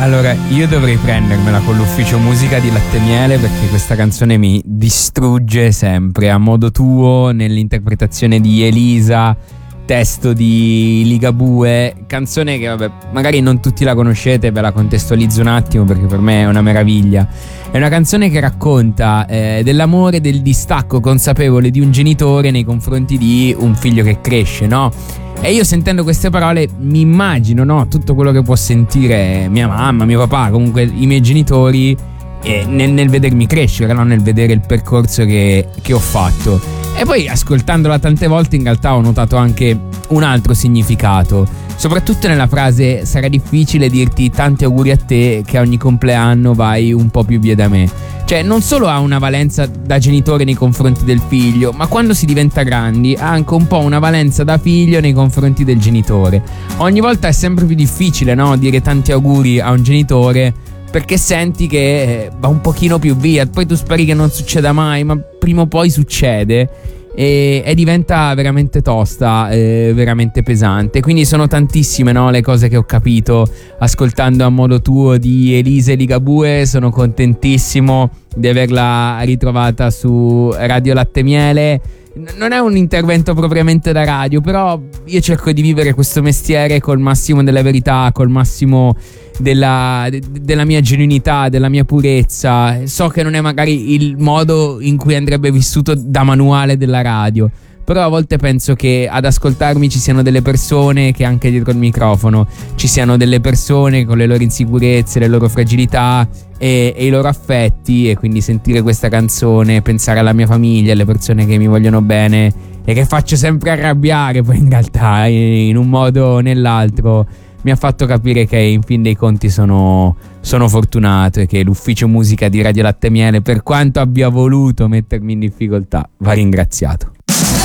Allora, io dovrei prendermela con l'ufficio musica di Latte e Miele, perché questa canzone mi distrugge sempre, a modo tuo, nell'interpretazione di Elisa, testo di Ligabue, canzone che vabbè, magari non tutti la conoscete, ve la contestualizzo un attimo perché per me è una meraviglia. È una canzone che racconta dell'amore, del distacco consapevole di un genitore nei confronti di un figlio che cresce, no? E io sentendo queste parole mi immagino, no, tutto quello che può sentire mia mamma, mio papà, comunque i miei genitori nel vedermi crescere, no? Nel vedere il percorso che ho fatto. E poi ascoltandola tante volte in realtà ho notato anche un altro significato, soprattutto nella frase sarà difficile dirti tanti auguri a te che a ogni compleanno vai un po' più via da me. Cioè non solo ha una valenza da genitore nei confronti del figlio, ma quando si diventa grandi ha anche un po' una valenza da figlio nei confronti del genitore. Ogni volta è sempre più difficile, no, dire tanti auguri a un genitore, perché senti che va un pochino più via, poi tu speri che non succeda mai, ma prima o poi succede e diventa veramente tosta, veramente pesante. Quindi sono tantissime, no, le cose che ho capito ascoltando A modo tuo di Elisa e Ligabue. Sono contentissimo di averla ritrovata su Radio Latte e Miele. Non è un intervento propriamente da radio, però io cerco di vivere questo mestiere col massimo della verità, col massimo della mia genuinità, della mia purezza. So che non è magari il modo in cui andrebbe vissuto da manuale della radio, però a volte penso che ad ascoltarmi ci siano delle persone che anche dietro il microfono ci siano delle persone con le loro insicurezze, le loro fragilità e i loro affetti, e quindi sentire questa canzone, pensare alla mia famiglia, alle persone che mi vogliono bene e che faccio sempre arrabbiare poi in realtà in un modo o nell'altro, mi ha fatto capire che in fin dei conti sono fortunato e che l'ufficio musica di Radio Latte e Miele, per quanto abbia voluto mettermi in difficoltà, va ringraziato.